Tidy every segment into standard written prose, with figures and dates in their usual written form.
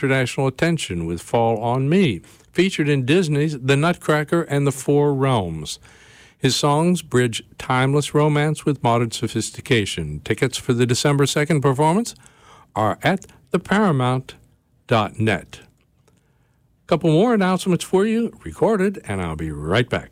international attention with Fall on Me, featured in Disney's The Nutcracker and the Four Realms. His songs bridge timeless romance with modern sophistication. Tickets for the December 2nd performance are at theparamount.net. A couple more announcements for you, recorded, and I'll be right back.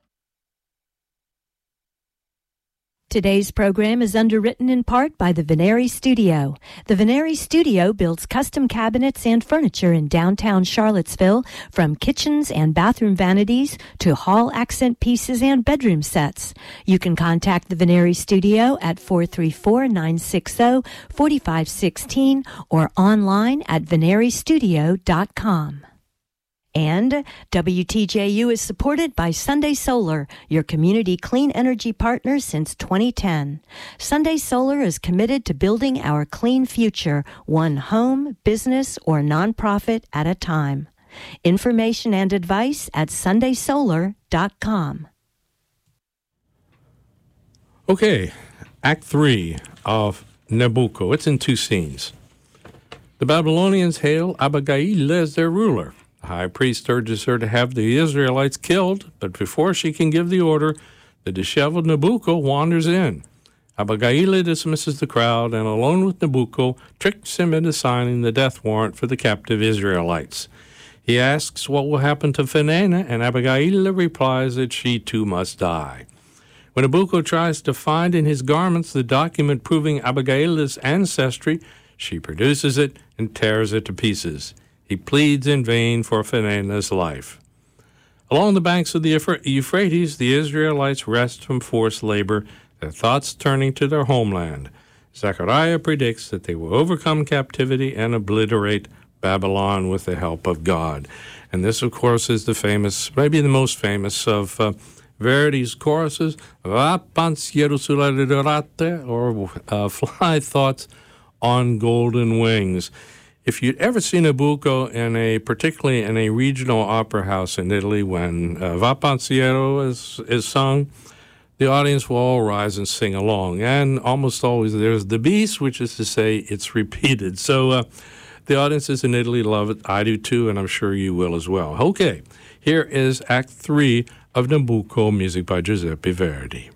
Today's program is underwritten in part by the Veneri Studio. The Veneri Studio builds custom cabinets and furniture in downtown Charlottesville, from kitchens and bathroom vanities to hall accent pieces and bedroom sets. You can contact the Veneri Studio at 434-960-4516 or online at veneristudio.com. And WTJU is supported by Sunday Solar, your community clean energy partner since 2010. Sunday Solar is committed to building our clean future, one home, business, or nonprofit at a time. Information and advice at sundaysolar.com. Okay, Act 3 of Nabucco. It's in two scenes. The Babylonians hail Abigail as their ruler. The high priest urges her to have the Israelites killed, but before she can give the order, the disheveled Nabucco wanders in. Abigail dismisses the crowd and, alone with Nabucco, tricks him into signing the death warrant for the captive Israelites. He asks what will happen to Phinehas, and Abigail replies that she too must die. When Nabucco tries to find in his garments the document proving Abigail's ancestry, she produces it and tears it to pieces. He pleads in vain for Phinehas' life. Along the banks of the Euphrates, the Israelites rest from forced labor, their thoughts turning to their homeland. Zechariah predicts that they will overcome captivity and obliterate Babylon with the help of God. And this, of course, is the famous, maybe the most famous of Verdi's choruses, Va pensiero sulla dorate, or Fly Thoughts on Golden Wings. If you'd ever seen Nabucco particularly in a regional opera house in Italy, when Va Pensiero is sung, the audience will all rise and sing along. And almost always there's the bis, which is to say it's repeated. So the audiences in Italy love it. I do too, and I'm sure you will as well. Okay, here is Act 3 of Nabucco, music by Giuseppe Verdi.